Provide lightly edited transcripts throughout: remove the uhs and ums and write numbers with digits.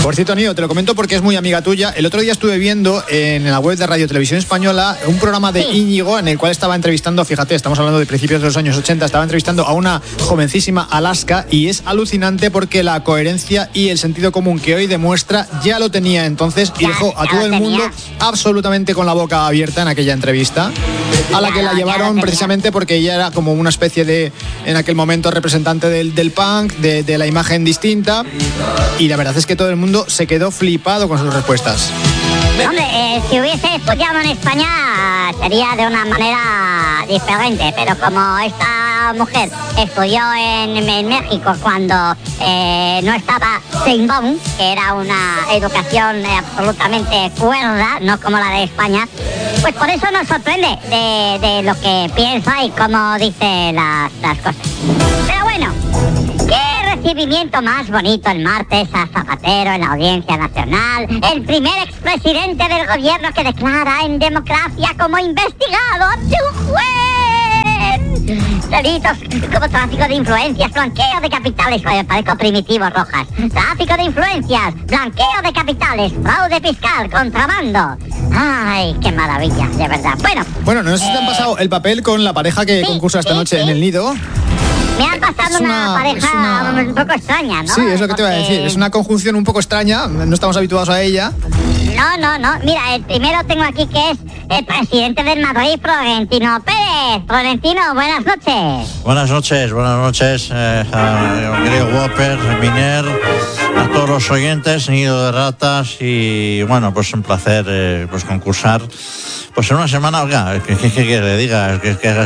Por cierto, Nio, te lo comento porque es muy amiga tuya. El otro día estuve viendo en la web de Radio Televisión Española un programa de Íñigo en el cual estaba entrevistando, fíjate, estamos hablando de principios de los años 80, estaba entrevistando a una jovencísima Alaska y es alucinante porque la coherencia y el sentido común que hoy demuestra ya lo tenía entonces y dejó a todo el mundo absolutamente con la boca abierta en aquella entrevista, a la que la llevaron precisamente porque ella era como una especie de, en aquel momento, representante del punk, de la imagen distinta, y la verdad es que todo el mundo se quedó flipado con sus respuestas. Hombre, si hubiese estudiado en España sería de una manera diferente, pero como esta mujer estudió en México cuando no estaba Seinbaum, que era una educación absolutamente cuerda, no como la de España, pues por eso nos sorprende de lo que piensa y cómo dice las cosas. Pero bueno, ¿qué recibimiento más bonito el martes a Zapatero en la Audiencia Nacional? El primer expresidente del gobierno que declara en democracia como investigado ante un juez. Delitos como tráfico de influencias, blanqueo de capitales, parezco Primitivo Rojas. Tráfico de influencias, blanqueo de capitales, fraude fiscal, contrabando. Ay, qué maravilla, de verdad. Bueno, no sé si te han pasado el papel con la pareja que concursa esta noche en El Nido. Me han pasado una pareja un poco extraña, ¿no? Sí, es lo que te iba a decir. Es una conjunción un poco extraña, no estamos habituados a ella. No. Mira, el primero tengo aquí que es el presidente del Madrid, Florentino Pérez. Florentino, buenas noches. Buenas noches, querido Whopper, Miner, a todos los oyentes, Nido de Ratas, y bueno, pues un placer pues concursar. Pues en una semana, oiga, ¿qué quiere que le diga?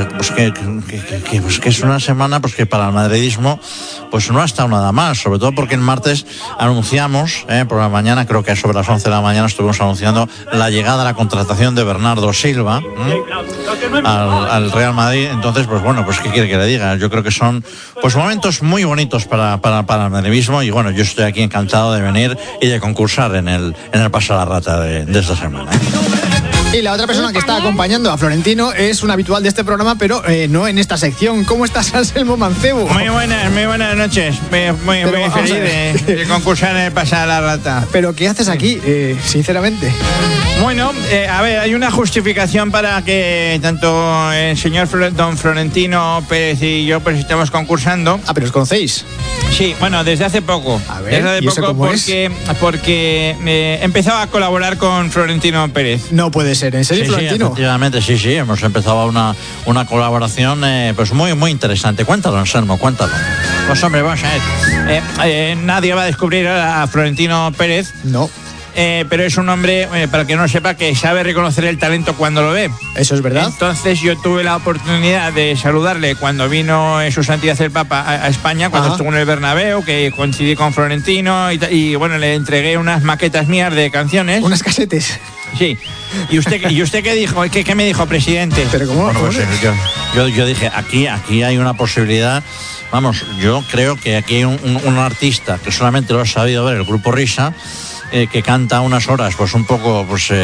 Que es una semana pues que para el madridismo pues no ha estado nada mal, sobre todo porque el martes anunciamos, por la mañana, creo que sobre las 11 de la mañana estuvimos anunciando la llegada, la contratación de Bernardo Silva al Real Madrid. Entonces, pues bueno, pues ¿qué quiere que le diga? Yo creo que son pues momentos muy bonitos para el madridismo, y bueno, yo estoy aquí encantado de venir y de concursar en el Pasa la Rata de esta semana. Y la otra persona que está acompañando a Florentino es un habitual de este programa, pero no en esta sección. ¿Cómo estás, Anselmo Mancebo? Muy buenas noches. Muy feliz de concursar en el Pasa la Rata. ¿Pero qué haces aquí, sinceramente? Bueno, a ver, hay una justificación para que tanto el señor don Florentino Pérez y yo pues estemos concursando. Ah, pero ¿os conocéis? Sí, bueno, desde hace poco. A ver, desde hace poco porque he empezado a colaborar con Florentino Pérez. No puede ser, ¿en serio, Florentino? Efectivamente, sí, hemos empezado una colaboración pues muy interesante. Cuéntalo, Anselmo, cuéntalo. Pues hombre, vamos a ver. Nadie va a descubrir a Florentino Pérez. No. Pero es un hombre, para que no lo sepa, que sabe reconocer el talento cuando lo ve. Eso es verdad. Entonces yo tuve la oportunidad de saludarle cuando vino su santidad el Papa a España, cuando estuvo en el Bernabéu, que coincidí con Florentino y bueno, le entregué unas maquetas mías de canciones. Unas casetes. Sí. ¿Y usted qué dijo? ¿Qué me dijo, presidente? Pero ¿cómo? Bueno, pues, yo dije, aquí hay una posibilidad. Vamos, yo creo que aquí hay un artista que solamente lo ha sabido ver, el Grupo Risa, que canta unas horas pues un poco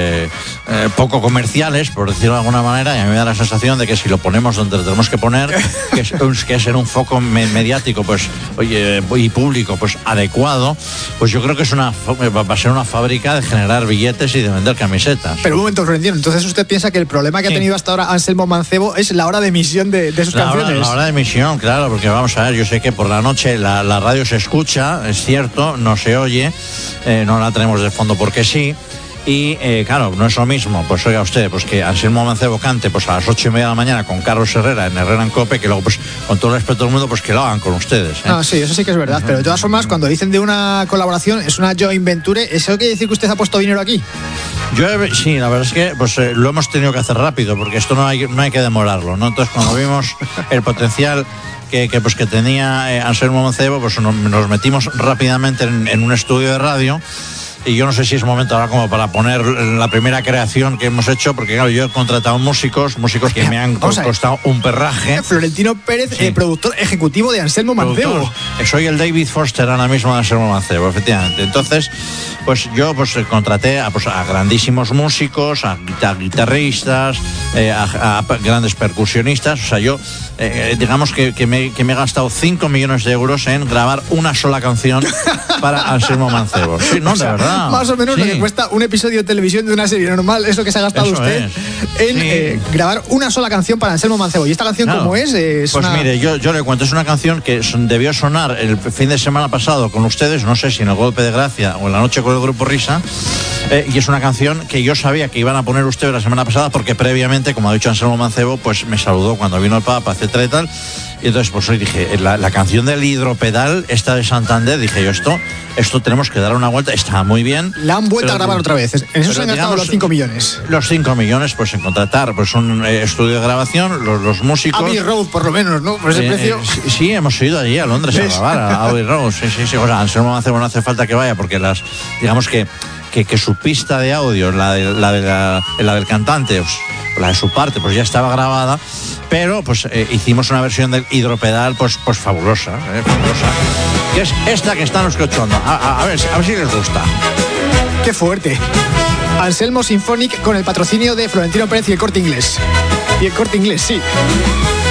poco comerciales, por decirlo de alguna manera, y a mí me da la sensación de que si lo ponemos donde lo tenemos que poner, que es en un foco mediático pues y público pues adecuado, pues yo creo que va a ser una fábrica de generar billetes y de vender camisetas. Pero un momento, Florentino, entonces usted piensa que el problema que ha tenido hasta ahora Anselmo Mancebo es la hora de emisión de sus canciones. La hora de emisión, claro, porque vamos a ver, yo sé que por la noche la radio se escucha, es cierto, no se oye, no la tenemos de fondo porque sí. Y claro, no es lo mismo, pues oiga usted, pues que Anselmo Mancebo cante pues a las 8:30 de la mañana con Carlos Herrera en Herrera en Cope, que luego pues con todo el respeto del mundo pues que lo hagan con ustedes. No, sí, eso sí que es verdad, pero de todas formas cuando dicen de una colaboración es una joint venture, ¿eso quiere decir que usted ha puesto dinero aquí? Sí, la verdad es que pues lo hemos tenido que hacer rápido, porque esto no hay que demorarlo, ¿no? Entonces cuando vimos el potencial que tenía Anselmo Mancebo, pues nos metimos rápidamente en un estudio de radio. y yo no sé si es momento ahora como para poner la primera creación que hemos hecho, porque claro, yo he contratado músicos que me han costado un perraje. Florentino Pérez, productor ejecutivo de Anselmo Mancebo. Soy el David Foster ahora mismo de Anselmo Mancebo, efectivamente. Entonces, pues yo contraté a grandísimos músicos, a guitarristas, a grandes percusionistas. O sea, yo digamos que me he gastado 5 millones de euros en grabar una sola canción para Anselmo Mancebo. Sí, no, de verdad. Más o menos lo que cuesta un episodio de televisión de una serie normal es lo que se ha gastado usted en grabar una sola canción para Anselmo Mancebo. ¿Y esta canción cómo es? Pues mire, yo le cuento, es una canción que debió sonar el fin de semana pasado con ustedes, no sé si en el Golpe de Gracia o en la noche con el Grupo Risa, y es una canción que yo sabía que iban a poner ustedes la semana pasada porque previamente, como ha dicho Anselmo Mancebo, pues me saludó cuando vino el Papa, etcétera y tal. Y entonces pues hoy dije, la canción del hidropedal, esta de Santander, dije yo, esto tenemos que dar una vuelta, está muy bien. La han vuelto a grabar otra vez, en eso se han gastado los 5 millones. Los 5 millones, pues en contratar pues un estudio de grabación, los músicos. Abbey Road, por lo menos, ¿no? Por ese precio. Sí, hemos ido allí a Londres a grabar, a Abbey Road, sí. O sea, Anselmo Mancebo no hace falta que vaya, porque digamos que su pista de audio, la del cantante, pues, la de su parte, pues ya estaba grabada, pero pues hicimos una versión del hidropedal pues fabulosa, fabulosa, que es esta que están escuchando. A ver si les gusta. ¡Qué fuerte! Anselmo Symphonic con el patrocinio de Florentino Pérez y el Corte Inglés. Y el Corte Inglés, sí.